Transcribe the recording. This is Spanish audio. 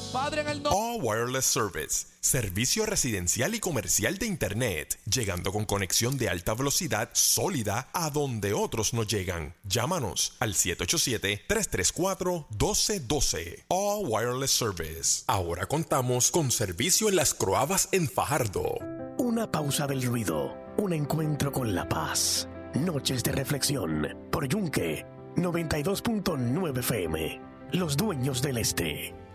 Padre, en el nombre... All Wireless Service, servicio residencial y comercial de Internet, llegando con conexión de alta velocidad sólida a donde otros no llegan. Llámanos al 787-334-1212. All Wireless Service. Ahora contamos con servicio en Las Croabas en Fajardo. Una pausa del ruido, un encuentro con la paz. Noches de reflexión por Yunque 92.9 FM. Los dueños del este.